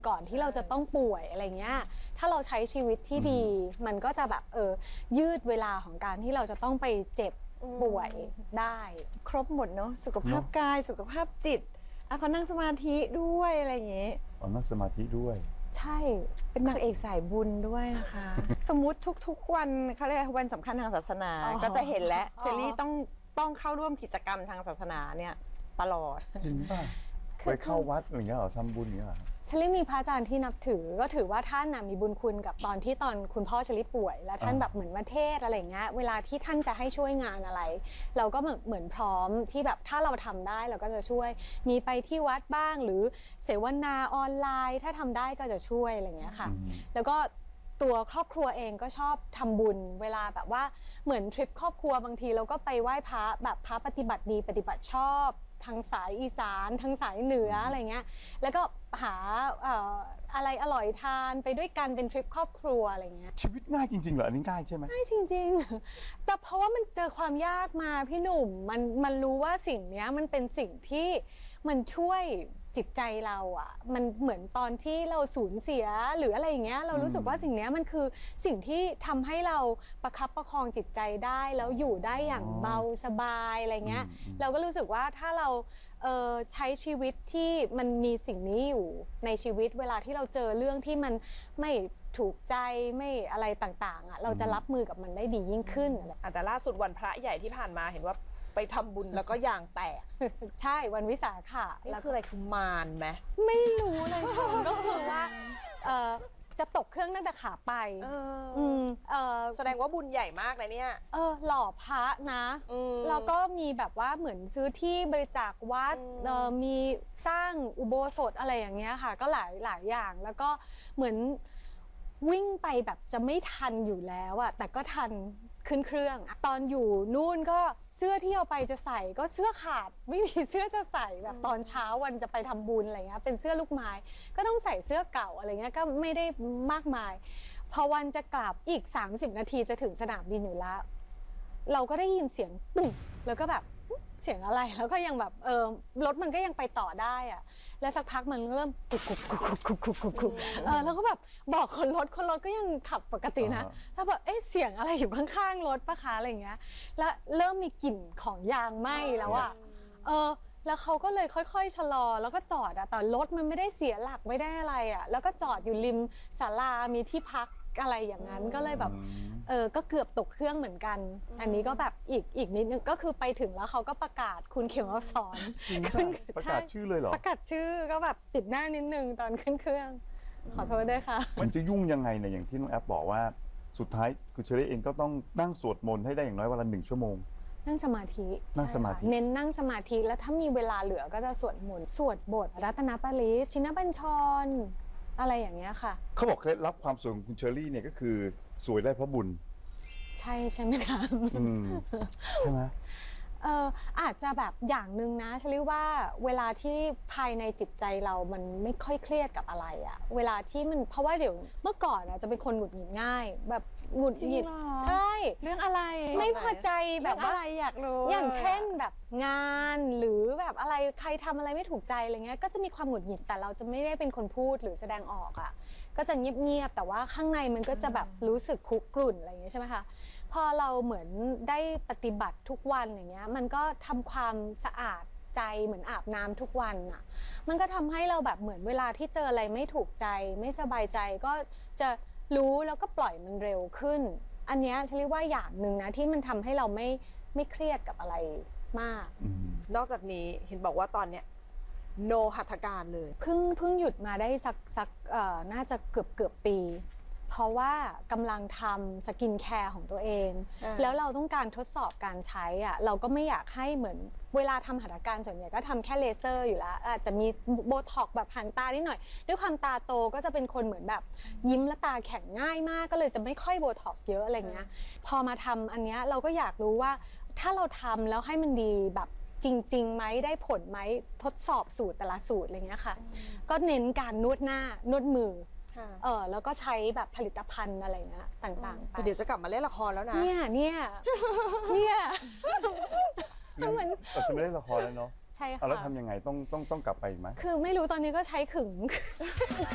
ก่อนที่เราจะต้องป่วยอะไรเงี้ยถ้าเราใช้ชีวิตที่ดีมันก็จะแบบยืดเวลาของการที่เราจะต้องไปเจ็บป่วยได้ครบหมดเนาะสุขภาพกายสุขภาพจิตเขานั่งสมาธิด้วยอะไรอย่างเงี้ยนั่งสมาธิด้วยใช่เป็นนางเอกสายบุญด้วยนะคะ สมมุติทุกๆวันเขาเรียกวันสำคัญทางศาสนาก็จะเห็นแล้วเชอรี่ต้องเข้าร่วมกิจกรรมทางศาสนาเนี่ยตลอดจริงป่ะไปเข้าวัดอย่างเงี้ยเหรอทำบุญอย่างเงี้ยเหรอเชอรี่มีพระอาจารย์ที่นับถือก็ถือว่าท่านมีบุญคุณกับตอนคุณพ่อเชอรี่ป่วยแล้วท่านแบบเหมือนมาเทศอะไรเงี้ยเวลาที่ท่านจะให้ช่วยงานอะไรเราก็เหมือนพร้อมที่แบบถ้าเราทำได้เราก็จะช่วยมีไปที่วัดบ้างหรือเสวนาออนไลน์ถ้าทำได้ก็จะช่วยอะไรเงี้ยค่ะแล้วก็ตัวครอบครัวเองก็ชอบทำบุญเวลาแบบว่าเหมือนทริปครอบครัวบางทีเราก็ไปไหว้พระแบบพระปฏิบัติดีปฏิบัติชอบทางสายอีสานทางสายเหนืออะไรเงี้ยแล้วก็หาอะไรอร่อยทานไปด้วยกันเป็นทริปครอบครัวอะไรเงี้ยชีวิตง่ายจริงๆเหรออันนี้ง่ายใช่ไหมง่ายจริงๆแต่เพราะว่ามันเจอความยากมาพี่หนุ่มมันรู้ว่าสิ่งนี้มันเป็นสิ่งที่มันช่วยจิตใจเรามันเหมือนตอนที่เราสูญเสียหรืออะไรอย่างเงี้ยเรารู้สึกว่าสิ่งนี้มันคือสิ่งที่ทำให้เราประคับประคองจิตใจได้แล้วอยู่ได้อย่างเบาสบายอะไรเงี้ยเราก็รู้สึกว่าถ้าเราใช้ชีวิตที่มันมีสิ่งนี้อยู่ในชีวิตเวลาที่เราเจอเรื่องที่มันไม่ถูกใจไม่อะไรต่างๆเราจะรับมือกับมันได้ดียิ่งขึ้นแต่ล่าสุดวันพระใหญ่ที่ผ่านมาเห็นว่าไปทำบุญแล้วก็ยางแตกใช่วันวิสาขะนี่คืออะไรคือมารไหมไม่รู้เลยชมก็คือว่าจะตกเครื่องตั้งแต่ขาไปแสดงว่าบุญใหญ่มากเลยเนี่ยหล่อพระนะแล้วก็มีแบบว่าเหมือนซื้อที่บริจาควัดมีสร้างอุโบสถอะไรอย่างเงี้ยค่ะก็หลายอย่างแล้วก็เหมือนวิ่งไปแบบจะไม่ทันอยู่แล้วแต่ก็ทันขึ้นเครื่องตอนอยู่นู่นก็เสื้อที่เอาไปจะใส่ก็เสื้อขาดไม่มีเสื้อจะใส่แบบตอนเช้าวันจะไปทำบุญอะไรเงี้ยเป็นเสื้อลูกไม้ก็ต้องใส่เสื้อเก่าอะไรเงี้ยก็ไม่ได้มากมายพอวันจะกลับอีก30 นาทีจะถึงสนามบินอยู่แล้วเราก็ได้ยินเสียงปุ๊บแล้วก็แบบเสียงอะไรแล้วก็ยังแบบรถมันก็ยังไปต่อได้แล้วสักพักมันเริ่มกุกแล้วก็แบบบอกคนรถก็ยังขับปกตินะแล้วแบบเสียงอะไรอยู่ข้างๆรถปะคะอะไรเงี้ยแล้วเริ่มมีกลิ่นของยางไหม้แล้วแล้วเขาก็เลยค่อยๆชะลอแล้วก็จอดแต่รถมันไม่ได้เสียหลักไม่ได้อะไรแล้วก็จอดอยู่ริมศาลามีที่พักอะไรอย่างนั้นก็เลยแบบก็เกือบตกเครื่องเหมือนกันอันนี้ก็แบบอีกนิดนึงก็คือไปถึงแล้วเขาก็ประกาศคุณเขียวอักษรประกาศชื่อเลยเหรอประกาศชื่อก็แบบปิดหน้านิดนึงตอนขึ้นเครื่องขอโทษด้วยค่ะมันจะยุ่งยังไงเนี่ยอย่างที่น้องแอปบอกว่าสุดท้ายคือเชอรี่เองก็ต้องนั่งสวดมนต์ให้ได้อย่างน้อยวันละ1 ชั่วโมงนั่งสมาธิเน้นนั่งสมาธิแล้วถ้ามีเวลาเหลือก็จะสวดมนต์สวดบทรัตนปริศชินบัญชรอะไรอย่างเงี้ยค่ะเขาบอกเคล็ดลับความสวยของคุณเชอรี่เนี่ยก็คือสวยได้เพราะบุญใช่ไหมคะใช่ไหมอาจจะแบบอย่างหนึ่งนะเชลี่ว่าเวลาที่ภายในจิตใจเรามันไม่ค่อยเครียดกับอะไรเวลาที่มันเพราะว่าเดี๋ยวเมื่อก่อนจะเป็นคนหงุดหงิดง่ายแบบหงุดหงิดใช่เรื่องอะไรไม่พอใจแบบว่าอะไรอยากรู้อย่างเช่นแบบงานหรือแบบอะไรใครทำอะไรไม่ถูกใจอะไรเงี้ยก็จะมีความหงุดหงิดแต่เราจะไม่ได้เป็นคนพูดหรือแสดงออกก็จะเงียบๆแต่ว่าข้างในมันก็จะแบบรู้สึกคุกรุ่นอะไรอย่างเงี้ยใช่ไหมคะพอเราเหมือนได้ปฏิบัติทุกวันอย่างเงี้ยมันก็ทำความสะอาดใจเหมือนอาบน้ำทุกวันมันก็ทำให้เราแบบเหมือนเวลาที่เจออะไรไม่ถูกใจไม่สบายใจก็จะรู้แล้วก็ปล่อยมันเร็วขึ้นอันเนี้ยฉันเรียกว่าอย่างหนึ่งนะที่มันทำให้เราไม่เครียดกับอะไรมากนอกจากนี้เห็นบอกว่าตอนเนี้ยโนหัตถการเลยเพิ่งหยุดมาได้สักน่าจะเกือบปีเพราะว่ากำลังทำสกินแคร์ของตัวเองแล้วเราต้องการทดสอบการใช้เราก็ไม่อยากให้เหมือนเวลาทำหัตถการส่วนใหญ่ก็ทำแค่เลเซอร์อยู่แล้วอาจจะมีโบท็อกแบบหางตานิดหน่อยด้วยความตาโตก็จะเป็นคนเหมือนแบบยิ้มและตาแข็งง่ายมากก็เลยจะไม่ค่อยโบท็อกเยอะอะไรเงี้ยพอมาทำอันเนี้ยเราก็อยากรู้ว่าถ้าเราทำแล้วให้มันดีแบบจริงไหมได้ผลไหมทดสอบสูตรแต่ละสูตรอะไรเงี้ยค่ะก็เน้นการนวดหน้านวดมือแล้วก็ใช้แบบผลิตภัณฑ์อะไรนะต่างๆไปเดี๋ยวจะกลับมาเล่นละครแล้วนะเนี่ยเหมือนจะไม่ได้ละครแล้วเนาะใช่ค่ะแล้วทำยังไงต้องกลับไปอีกไหมคือไม่รู้ตอนนี้ก็ใช้ขึง